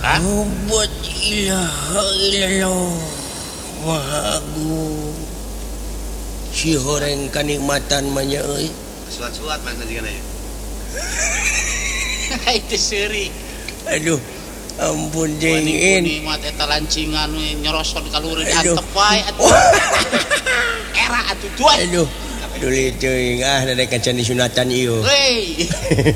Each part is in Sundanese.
Buat ilaha illallah Maha Agung. Si horeng kanikmatan manya euy. Suat-suat mana juga ya. Itu seuri. Aduh, ampun dingin. Ini mah eta lancingan nyoroson kaluri diantep wae atuh. Era atuh tuan. Aduh. Duli teuing da kacan disunatan ieu. Hei.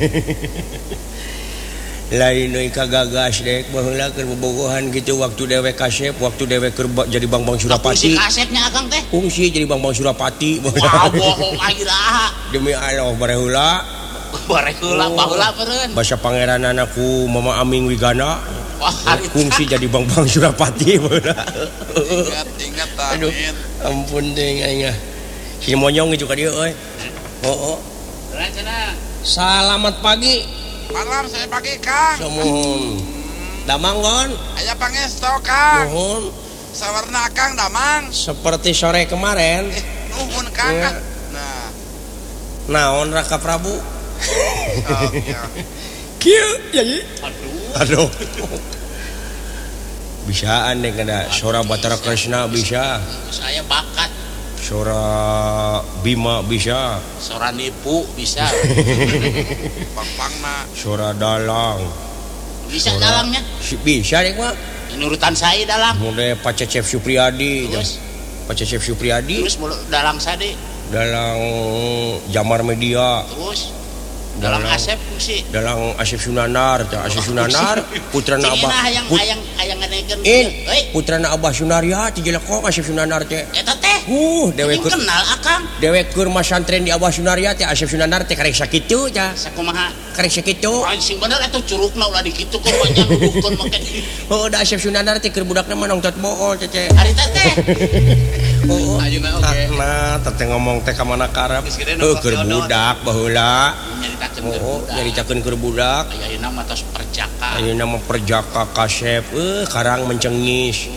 Lain euy kagagas dek baheula keur bobogohan kitu waktu dewek kasep, waktu dewek keur jadi Bang Surapati. Si kasepnya Akang teh. Kungsi jadi Bang Surapati. Wah, bohong lagi dah. Demi Allah baheula. Baheula baheula meureun. Basa pangeran anakku Mama Aming Wigana. Wah, kungsi jadi Bang Surapati baheula. Ingat Aduh, ampun ding aing. Si monyong juga dia euy. Oh. Selamat pagi. Malam saya pagi Kang. Samuhun. Damang gon. Aya pangesto Kang. Nuhun. Sawarna Kang damang. Seperti sore kemarin. Nuhun Kang. Ya. Nah. Naon Raka Prabu? Oh, iya. Kieu jadi. Aduh. Bisaan deh kada Sora Batara Kresna bisa. Saya bakat. Sora Bima bisa. Sora nipu bisa. Pang-pangna. Sora Dalang. Bisa dalangnya. Bisa deh mah. Nurutan saya dalang. Mode Pacecep Supriyadi. Terus Pacecep Supriyadi. terus dalang sade. Dalang Jamar Media. Terus dalang Asep fungsi. Dalang Asep Sunanar, Asep Sunanar, putrana Abah. Hayang nganekeun. Putrana Abah Sunaria ti jelekok Asep Sunanar teh. Eta teh. Dewek kenal Akang. Dewek keur masantren di Abah Sunaria teh Asep Sunanar teh karek sakitu tah. Sakumaha? Karek sakitu. Anjing bener eta curugna ulah di kitu kok banyak nuduhkeun make. Da Asep Sunanar teh keur budakna mah nongtot bool teh. Harita teh. Ayeuna oge. Nah, teh ngomong teh ka mana karep. Keur budak baheula. Nyaritakeun keur budak. Ayeuna mah tos perjaka. Ayeuna mah perjaka kasep, karang mencengis.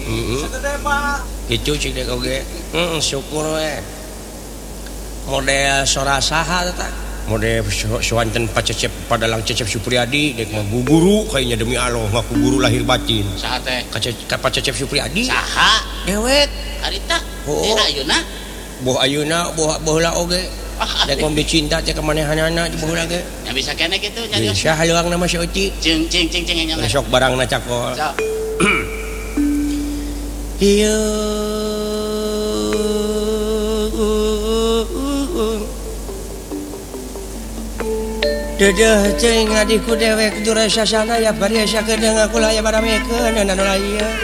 Kitu cik dek oge. Syukur we. Model sora saha eta? Model soanten Pacecep Padalang Cecep Supriyadi dek mah guru kayaknya demi Allah ngaku guru lahir batin. Saha teh? Ka Pacecep Supriyadi. Saha? Dewek. Harita. Ayeuna? Boh ayeuna boh heula oge. Dek mah dicinta teh ka manehanana di baheula ge. Ya bisa kene kitu jadi. Bisa haluang nama si Uci. Cing nya. Besok barangna cakol. Sok. Ieu Dedeh cing adiku dewek durasasana ya pariasa kedeung aku lah ya baramekeun anu lain.